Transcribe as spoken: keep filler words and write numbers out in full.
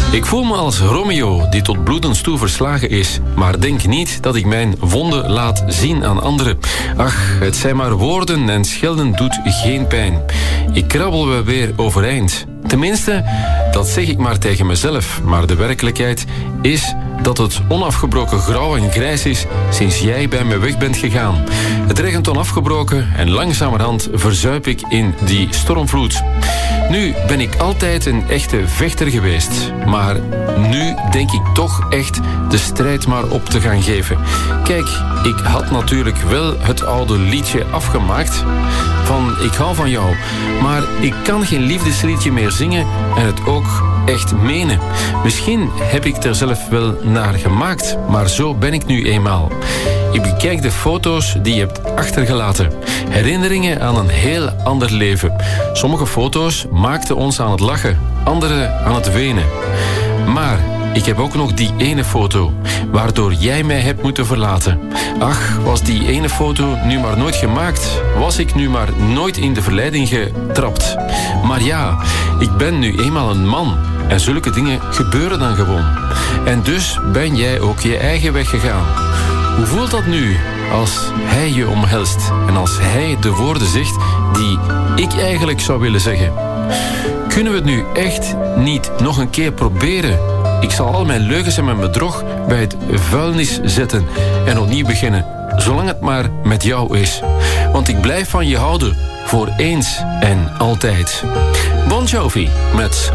Ik voel me als Romeo die tot bloedens toe verslagen is, maar denk niet dat ik mijn wonden laat zien aan anderen. Ach, het zijn maar woorden en schelden doet geen pijn. Ik krabbel wel weer overeind. Tenminste, dat zeg ik maar tegen mezelf, maar de werkelijkheid is dat het onafgebroken grauw en grijs is sinds jij bij me weg bent gegaan. Het regent onafgebroken en langzamerhand verzuip ik in die stormvloed. Nu ben ik altijd een echte vechter geweest, maar nu denk ik toch echt de strijd maar op te gaan geven. Kijk, ik had natuurlijk wel het oude liedje afgemaakt van ik hou van jou, maar ik kan geen liefdesliedje meer zingen en het ook echt menen. Misschien heb ik er zelf wel naar gemaakt, maar zo ben ik nu eenmaal. Ik bekijk de foto's die je hebt achtergelaten. Herinneringen aan een heel ander leven. Sommige foto's maakten ons aan het lachen, andere aan het wenen. Maar ik heb ook nog die ene foto, waardoor jij mij hebt moeten verlaten. Ach, was die ene foto nu maar nooit gemaakt, was ik nu maar nooit in de verleiding getrapt. Maar ja, ik ben nu eenmaal een man en zulke dingen gebeuren dan gewoon. En dus ben jij ook je eigen weg gegaan. Hoe voelt dat nu als hij je omhelst en als hij de woorden zegt die ik eigenlijk zou willen zeggen? Kunnen we het nu echt niet nog een keer proberen? Ik zal al mijn leugens en mijn bedrog bij het vuilnis zetten en opnieuw beginnen, zolang het maar met jou is. Want ik blijf van je houden, voor eens en altijd. Bon Jovi met